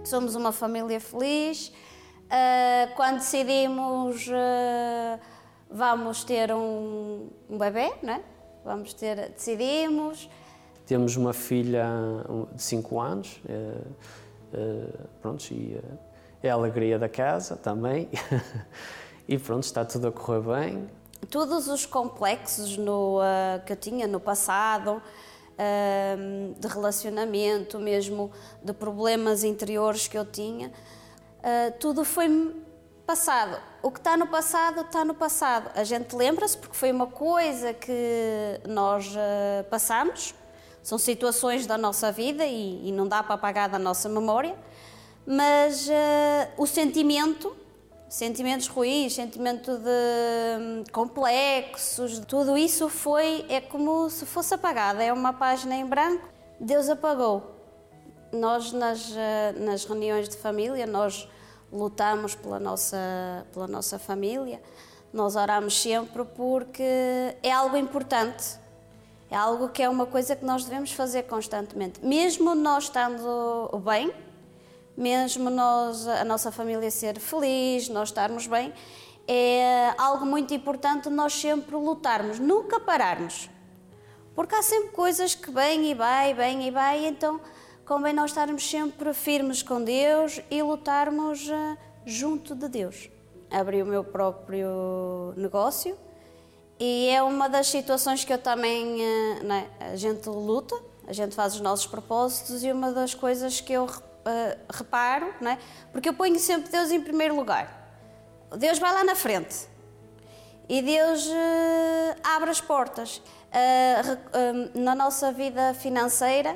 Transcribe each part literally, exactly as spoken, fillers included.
Somos uma família feliz. Uh, quando decidimos, uh, vamos ter um, um bebê, né? Vamos ter, decidimos. Temos uma filha de cinco anos, uh, uh, pronto, e uh, é a alegria da casa também. E pronto, está tudo a correr bem. Todos os complexos no, uh, que eu tinha no passado, uh, de relacionamento, mesmo de problemas interiores que eu tinha, uh, tudo foi passado. O que está no passado, está no passado. A gente lembra-se porque foi uma coisa que nós uh, passamos, são situações da nossa vida e, e não dá para apagar da nossa memória, mas uh, o sentimento... Sentimentos ruins, sentimento de um, complexos, tudo isso foi, é como se fosse apagado, é uma página em branco, Deus apagou. Nós nas, nas reuniões de família, nós lutamos pela nossa, pela nossa família, nós oramos sempre porque é algo importante, é algo que é uma coisa que nós devemos fazer constantemente, mesmo nós estando bem, mesmo nós, a nossa família ser feliz, nós estarmos bem, é algo muito importante nós sempre lutarmos, nunca pararmos. Porque há sempre coisas que vêm e vai, vêm e vai, então convém nós estarmos sempre firmes com Deus e lutarmos junto de Deus. Abri o meu próprio negócio e é uma das situações que eu também, né, a gente luta, a gente faz os nossos propósitos e uma das coisas que eu Uh, reparo, não é? Porque eu ponho sempre Deus em primeiro lugar. Deus vai lá na frente e Deus uh, abre as portas. Uh, uh, na nossa vida financeira,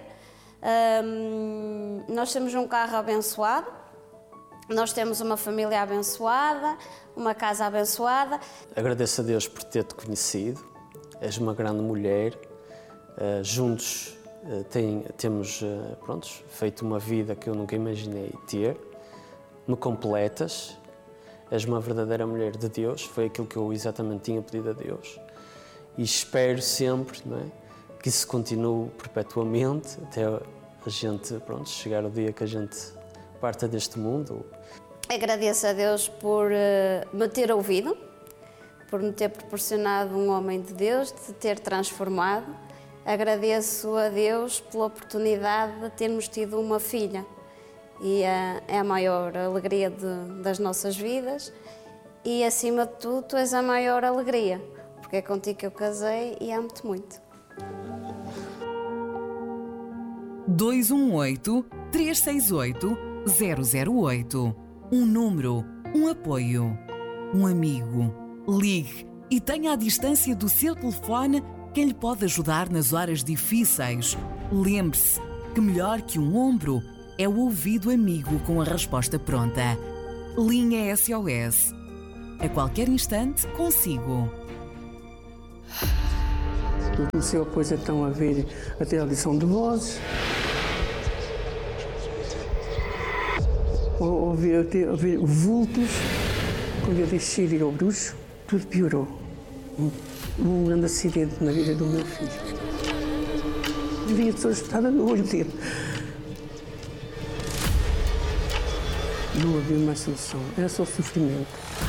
uh, nós temos um carro abençoado, nós temos uma família abençoada, uma casa abençoada. Agradeço a Deus por ter-te conhecido, és uma grande mulher, uh, juntos Tem, temos prontos, feito uma vida que eu nunca imaginei ter, me completas, és uma verdadeira mulher de Deus, foi aquilo que eu exatamente tinha pedido a Deus e espero sempre, não é, que isso continue perpetuamente até a gente pronto, chegar ao dia que a gente parta deste mundo. Agradeço a Deus por uh, me ter ouvido, por me ter proporcionado um homem de Deus, de ter transformado. Agradeço a Deus pela oportunidade de termos tido uma filha e é, é a maior alegria de, das nossas vidas e, acima de tudo, tu és a maior alegria, porque é contigo que eu casei e amo-te muito. dois um oito, três seis oito, zero zero oito. Um número, um apoio, um amigo. Ligue e tenha à distância do seu telefone quem lhe pode ajudar nas horas difíceis. Lembre-se que melhor que um ombro é o ouvido amigo com a resposta pronta. Linha S O S. A qualquer instante, consigo. Eu comecei depois então a ver até a audição de vozes. Ouvi, ouvi, ouvi vultos. Quando eu deixei de ir ao bruxo, tudo piorou. Um grande acidente na vida do meu filho. Devia ser espetada no olho dele. Não havia mais solução, era só sofrimento.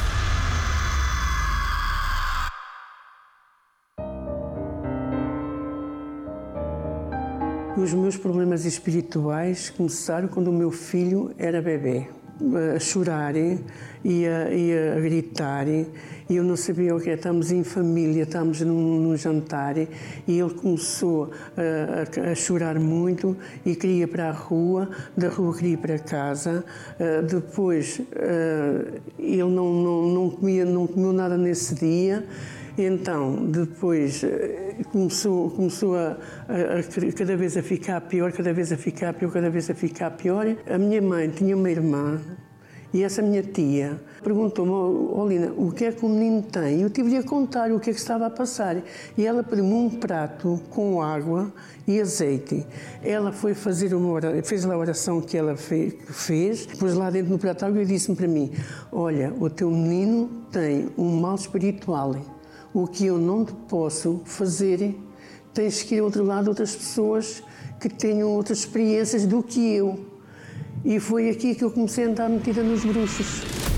Os meus problemas espirituais começaram quando o meu filho era bebê. A chorar e a, e a gritar e eu não sabia o que é. Estamos em família, estamos num, num jantar e ele começou a, a, a chorar muito e queria ir para a rua, da rua queria ir para casa. Uh, depois uh, ele não, não, não, comia, não comeu nada nesse dia. Então, depois começou, começou a, a, a cada vez a ficar pior, cada vez a ficar pior, cada vez a ficar pior. A minha mãe tinha uma irmã e essa minha tia perguntou-me: oh, Lina, o que é que o menino tem? Eu tive-lhe a contar o que é que estava a passar. E ela pediu-me um prato com água e azeite. Ela foi fazer uma oração, fez lá a oração que ela fez, fez, pôs lá dentro no prato água e disse-me para mim: olha, o teu menino tem um mal espiritual. O que eu não te posso fazer, tens que ir ao outro lado, outras pessoas que tenham outras experiências do que eu. E foi aqui que eu comecei a andar metida nos bruxos.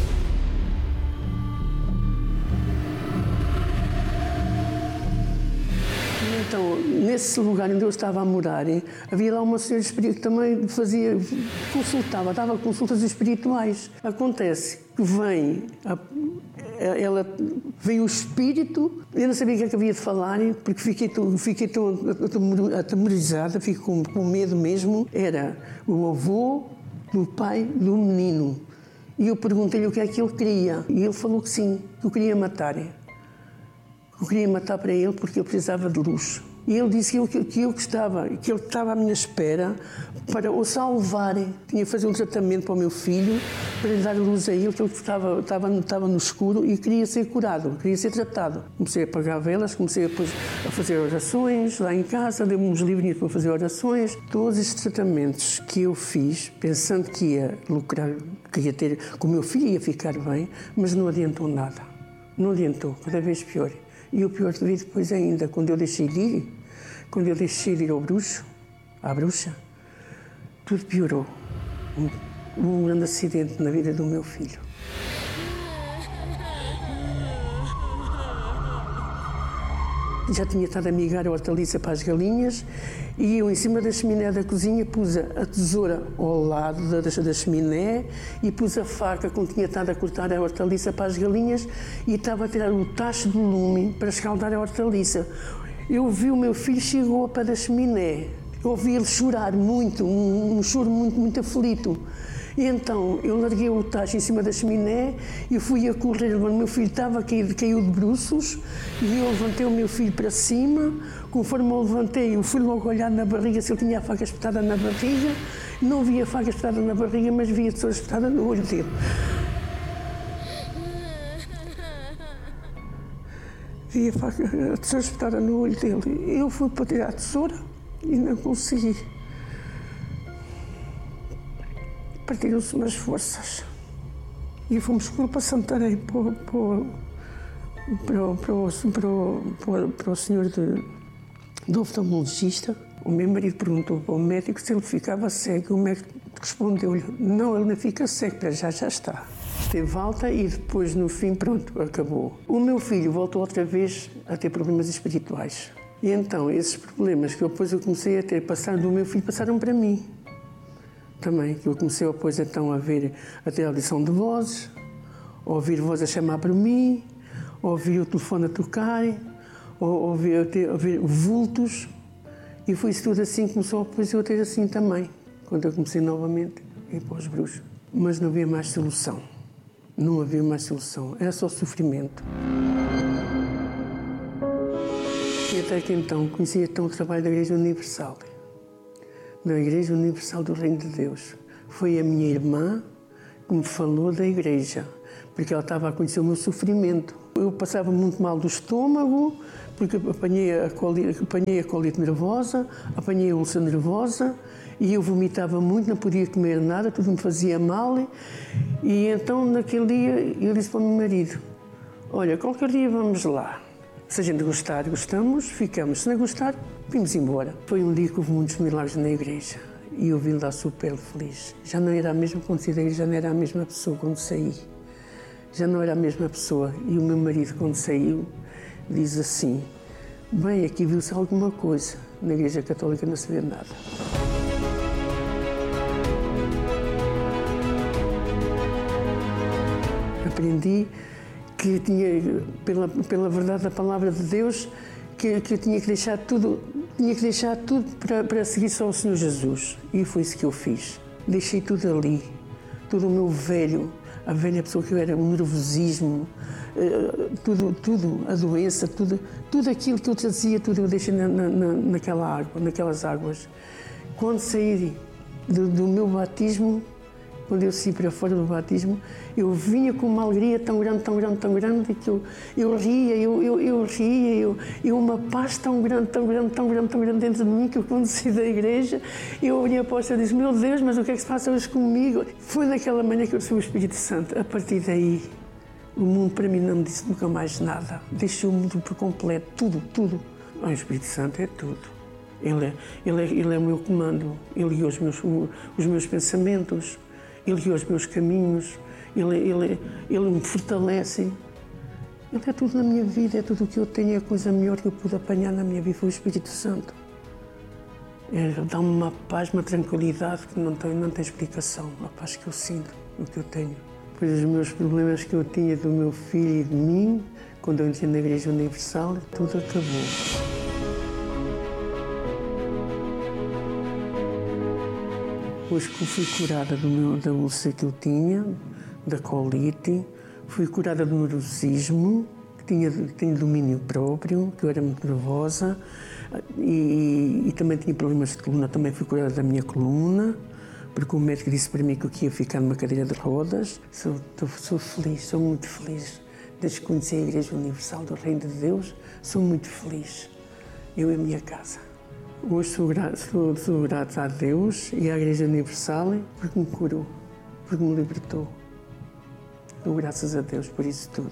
Então, nesse lugar onde eu estava a morar, havia lá uma senhora espírita que também fazia, consultava, dava consultas espirituais. Acontece que vem, a, ela, vem o espírito, eu não sabia o que é que havia de falar, porque fiquei tão, fiquei tão atemorizada, fiquei com, com medo mesmo. Era o avô do pai do menino. E eu perguntei-lhe o que é que ele queria. E ele falou que sim, que eu queria matar. Eu queria matar para ele porque ele precisava de luz. E ele disse que eu, que eu gostava, que ele estava à minha espera para o salvar. Tinha que fazer um tratamento para o meu filho, para lhe dar luz a ele, que ele estava, estava, estava no escuro e queria ser curado, queria ser tratado. Comecei a apagar velas, comecei depois a fazer orações lá em casa, dei-me uns livrinhos para fazer orações. Todos estes tratamentos que eu fiz, pensando que ia lucrar, que ia ter, que o meu filho ia ficar bem, mas não adiantou nada. Não adiantou, cada vez pior. E o pior de tudo depois ainda, quando eu deixei de ir, quando eu deixei de ir ao bruxo, à bruxa, tudo piorou. Um, um grande acidente na vida do meu filho. Já tinha estado a migar a hortaliça para as galinhas e eu, em cima da chaminé da cozinha, pus a tesoura ao lado da, da chaminé e pus a faca com que tinha estado a cortar a hortaliça para as galinhas e estava a tirar o tacho do lume para escaldar a hortaliça. Eu vi o meu filho, chegou ao pé da chaminé. Eu ouvi ele chorar muito, um, um choro muito, muito aflito. E então eu larguei o tacho em cima da chaminé e fui a correr. O meu filho estava caído, caiu de bruços e eu levantei o meu filho para cima. Conforme eu levantei, eu fui logo olhar na barriga se ele tinha a faca espetada na barriga. Não via a faca espetada na barriga, mas via a tesoura espetada no olho dele. Vi a faca, a tesoura espetada no olho dele. Eu fui para tirar a tesoura e não consegui. Partiram-se umas forças e fomos para Santarém, para, para, para, para, para, para o senhor de, de oftalmologista. O meu marido perguntou para o médico se ele ficava cego. O médico respondeu-lhe, não, ele não fica cego, para já, já está. Teve alta e depois, no fim, pronto, acabou. O meu filho voltou outra vez a ter problemas espirituais. E então, esses problemas que eu, depois eu comecei a ter, passaram do meu filho, passaram para mim. Também, que eu comecei depois então a ver, a ter audição de vozes, a ouvir vozes a chamar para mim, a ouvir o telefone a tocar, a ouvir, a ter, a ouvir vultos, e foi isso tudo assim, começou depois eu a ter assim também, quando eu comecei novamente a ir para os bruxos. Mas não havia mais solução, não havia mais solução, era só sofrimento. E até que então conheci então o trabalho da Igreja Universal. Da Igreja Universal do Reino de Deus. Foi a minha irmã que me falou da igreja, porque ela estava a conhecer o meu sofrimento. Eu passava muito mal do estômago, porque apanhei a colite, apanhei a colite nervosa, apanhei a úlcera nervosa, e eu vomitava muito, não podia comer nada, tudo me fazia mal. E então, naquele dia, eu disse para o meu marido, olha, qualquer dia vamos lá. Se a gente gostar, gostamos, ficamos. Se não gostar, vimos embora. Foi um dia que houve muitos milagres na igreja e eu vim lá super feliz. Já não era a mesma quando saí da igreja, já não era a mesma pessoa quando saí. Já não era a mesma pessoa. E o meu marido, quando saiu, diz assim, bem, aqui viu-se alguma coisa. Na igreja católica não se vê nada. Aprendi que tinha, pela, pela verdade da palavra de Deus, que, que eu tinha que deixar tudo, tinha que deixar tudo para, para seguir só o Senhor Jesus. E foi isso que eu fiz. Deixei tudo ali, todo o meu velho, a velha pessoa que eu era, o nervosismo, tudo, tudo, a doença, tudo, tudo aquilo que eu trazia, tudo eu deixei na, na, naquela água, naquelas águas. Quando saí do, do meu batismo, quando eu saí para fora do batismo, eu vinha com uma alegria tão grande, tão grande, tão grande, que eu, eu ria, eu, eu, eu ria, eu, eu uma paz tão grande, tão grande, tão grande, tão grande dentro de mim, que eu quando saí da igreja, eu olhei para o céu e disse, meu Deus, mas o que é que se passa hoje comigo? Foi naquela manhã que eu recebi o Espírito Santo. A partir daí, o mundo para mim não me disse nunca mais nada. Deixou o mundo por completo, tudo, tudo. O Espírito Santo é tudo. Ele é, ele é, ele é o meu comando, ele guia os meus, os meus pensamentos, ele guia os meus caminhos, ele, ele, ele me fortalece. Ele é tudo na minha vida, é tudo o que eu tenho, é a coisa melhor que eu pude apanhar na minha vida, foi o Espírito Santo. É, dá-me uma paz, uma tranquilidade que não tem, não tem explicação, a paz que eu sinto, o que eu tenho. Pois os meus problemas que eu tinha do meu filho e de mim, quando eu entrei na Igreja Universal, tudo acabou. Depois que eu fui curada do meu, da úlcera que eu tinha, da colite, fui curada do neurosismo, que tinha, tinha domínio próprio, que eu era muito nervosa, e, e também tinha problemas de coluna, também fui curada da minha coluna, porque o médico disse para mim que eu ia ficar numa cadeira de rodas. Sou, sou feliz, sou muito feliz. Desde que conheci a Igreja Universal do Reino de Deus, sou muito feliz. Eu e a minha casa. Hoje sou grato, sou, sou grato a Deus e à Igreja Universal porque me curou, porque me libertou. Dou graças a Deus por isso tudo.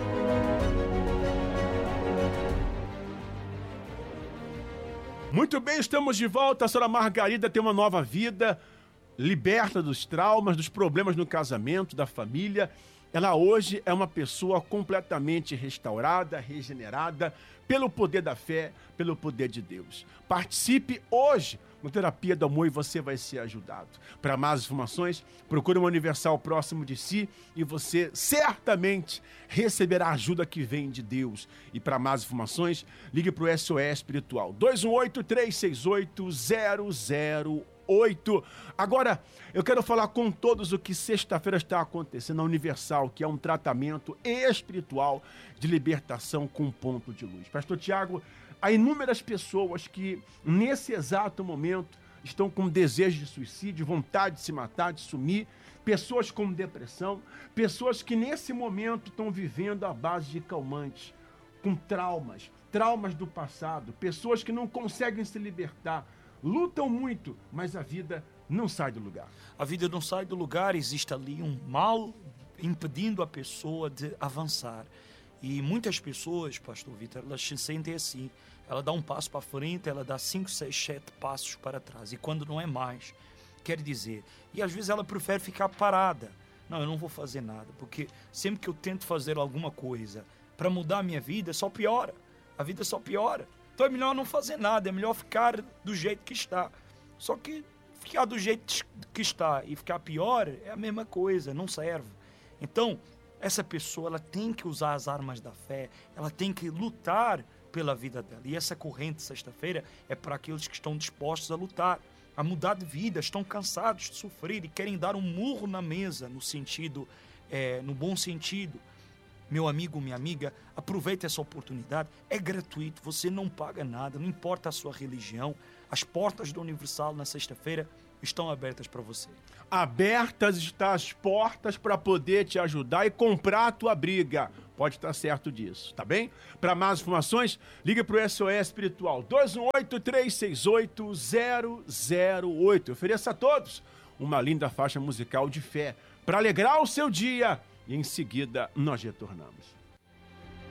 Muito bem, estamos de volta. A senhora Margarida tem uma nova vida, liberta dos traumas, dos problemas no casamento, da família. Ela hoje é uma pessoa completamente restaurada, regenerada, pelo poder da fé, pelo poder de Deus. Participe hoje no Terapia do Amor e você vai ser ajudado. Para mais informações, procure uma Universal próximo de si e você certamente receberá a ajuda que vem de Deus. E para mais informações, ligue para o S O S Espiritual dois um oito, três seis oito, zero zero oito. Agora, eu quero falar com todos o que sexta-feira está acontecendo na Universal, que é um tratamento espiritual de libertação com ponto de luz. Pastor Tiago, há inúmeras pessoas que, nesse exato momento, estão com desejo de suicídio, vontade de se matar, de sumir, pessoas com depressão, pessoas que, nesse momento, estão vivendo à base de calmantes, com traumas, traumas do passado, pessoas que não conseguem se libertar, lutam muito, mas a vida não sai do lugar. A vida não sai do lugar, existe ali um mal impedindo a pessoa de avançar. E muitas pessoas, pastor Vitor, elas se sentem assim. Ela dá um passo para frente, ela dá cinco, seis, sete passos para trás. E quando não é mais, quer dizer... E às vezes ela prefere ficar parada. Não, eu não vou fazer nada, porque sempre que eu tento fazer alguma coisa para mudar a minha vida, só piora. A vida só piora. Então é melhor não fazer nada, é melhor ficar do jeito que está. Só que ficar do jeito que está e ficar pior é a mesma coisa, não serve. Então, essa pessoa ela tem que usar as armas da fé, ela tem que lutar pela vida dela. E essa corrente, sexta-feira, é para aqueles que estão dispostos a lutar, a mudar de vida, estão cansados de sofrer e querem dar um murro na mesa, no sentido, é, no bom sentido. Meu amigo, minha amiga, aproveite essa oportunidade, é gratuito, você não paga nada, não importa a sua religião, as portas do Universal na sexta-feira estão abertas para você. Abertas estão as portas para poder te ajudar e comprar a tua briga. Pode estar certo disso, tá bem? Para mais informações, liga para o S O S Espiritual dois um oito, três seis oito, zero zero oito. Ofereça a todos uma linda faixa musical de fé para alegrar o seu dia. E em seguida, nós retornamos.